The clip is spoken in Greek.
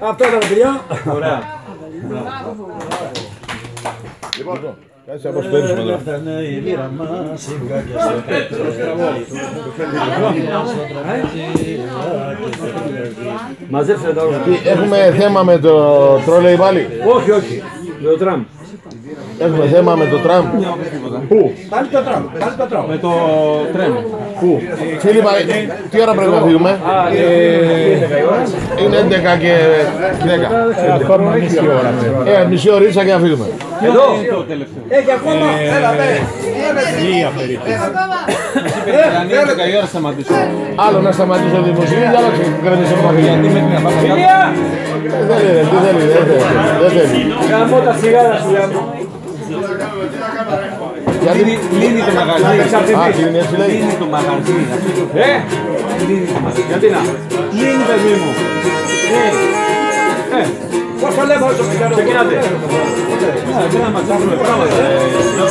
Αυτό ήταν παιδιά. Ωραία. Λοιπόν, κάτσε να αποσπέρνουμε τώρα. Μαζέψτε τα όλα. Έχουμε θέμα με το τρόλεϊ πάλι. Όχι, όχι. Με το τραμ. Έχουμε θέμα με το τραμ. Πού? Πάλι το τραμ. Πάλι το τραμ. Με το τρέμ. Πού? Φίλιππα, τι ώρα πρέπει να φύγουμε? Είναι 11 και 10. Ακόμα μισή ώρα. Μισή ωρίτσα και να φύγουμε. Εδώ. Το τελευταίο. Έχει ακόμα. Μία περίπου. Αν είναι 10 η ώρα σταματήσω. Άλλο να σταματήσω τη δημοσιογραφία, άλλο να κρατήσω το μαγαζί. Γιατί μέχρι να πάμε κάτω. Δεν θέλει, δεν θέλει. Γαμώ τα σιγάρα σου γαμώ. Κλείνει το μαγαζί. Α, κλείνει έτσι λέει. Κλείνει το μαγαζί. Κλείνει το μαγαζί. Γιατί να. Κλείνει παιδί μου. Πώς το λέμε όσο ξεκινάτε. Δεν θα μας κάνουμε πράγματα.